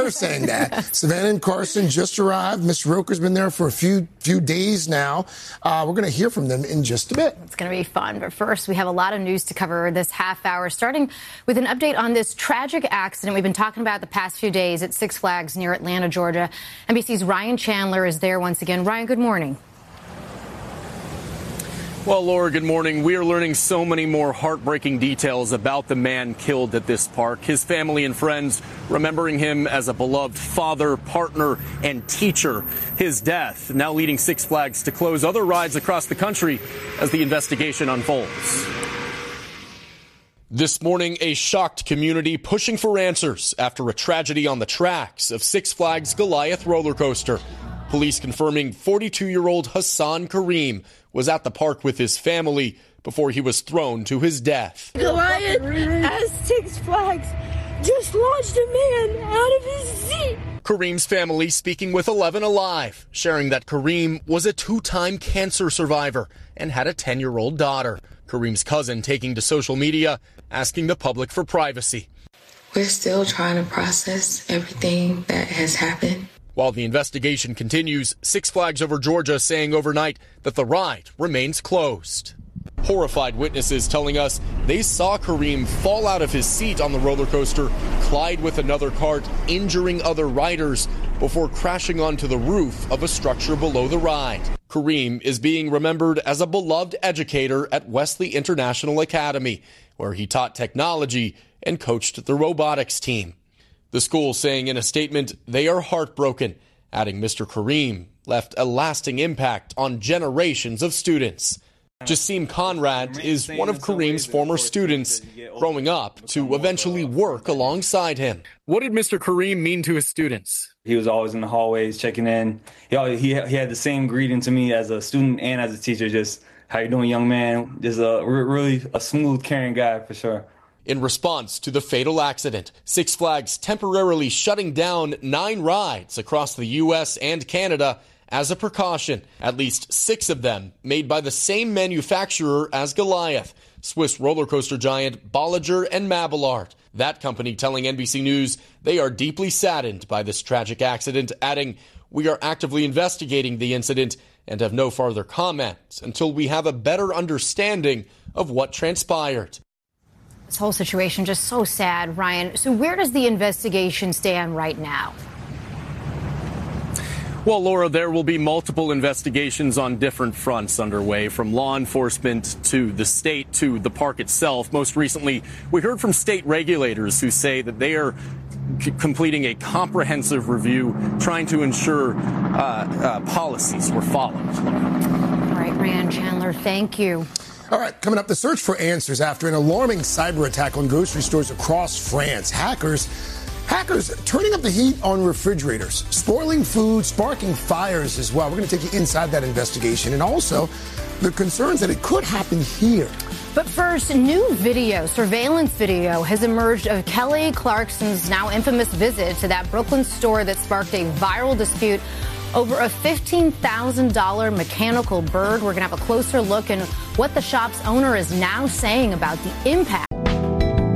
they're saying that. Savannah and Carson just arrived. Miss Roker's been there for a few days now. We're going to hear from them in just a bit. It's going to be fun. But first, we have a lot of news to cover this half hour, starting with an update on this tragic accident we've been talking about the past few days at Six Flags near Atlanta, Georgia. NBC's Ryan Chandler is there once again. Ryan, good morning. Well, Laura, good morning. We are learning so many more heartbreaking details about the man killed at this park. His family and friends remembering him as a beloved father, partner, and teacher. His death now leading Six Flags to close other rides across the country as the investigation unfolds. This morning, a shocked community pushing for answers after a tragedy on the tracks of Six Flags Goliath roller coaster. Police confirming 42-year-old Hassan Kareem was at the park with his family before he was thrown to his death. Goliath at Six Flags just launched a man out of his seat. Kareem's family speaking with 11 Alive, sharing that Kareem was a 2-time cancer survivor and had a 10-year-old daughter. Kareem's cousin taking to social media, asking the public for privacy. We're still trying to process everything that has happened. While the investigation continues, Six Flags Over Georgia saying overnight that the ride remains closed. Horrified witnesses telling us they saw Kareem fall out of his seat on the roller coaster, collide with another cart, injuring other riders before crashing onto the roof of a structure below the ride. Kareem is being remembered as a beloved educator at Wesley International Academy, where he taught technology and coached the robotics team. The school saying in a statement they are heartbroken, adding Mr. Kareem left a lasting impact on generations of students. Jassim Conrad is one of Kareem's former students, growing up to eventually work alongside him. What did Mr. Kareem mean to his students? He was always in the hallways checking in. He had the same greeting to me as a student and as a teacher, just, how you doing, young man? Just really a smooth, caring guy for sure. In response to the fatal accident, Six Flags temporarily shutting down 9 rides across the U.S. and Canada as a precaution. At least 6 of them made by the same manufacturer as Goliath, Swiss roller coaster giant Bolliger and Mabillard. That company telling NBC News they are deeply saddened by this tragic accident, adding, "We are actively investigating the incident and have no further comment until we have a better understanding of what transpired." This whole situation just so sad, Ryan. So where does the investigation stand right now? Well, Laura, there will be multiple investigations on different fronts underway, from law enforcement to the state to the park itself. Most recently, we heard from state regulators who say that they are completing a comprehensive review, trying to ensure policies were followed. All right, Ryan Chandler, thank you. All right, coming up, the search for answers after an alarming cyber attack on grocery stores across France. Hackers turning up the heat on refrigerators, spoiling food, sparking fires as well. We're going to take you inside that investigation and also the concerns that it could happen here. But first, new surveillance video has emerged of Kelly Clarkson's now infamous visit to that Brooklyn store that sparked a viral dispute over a $15,000 mechanical bird. We're going to have a closer look at what the shop's owner is now saying about the impact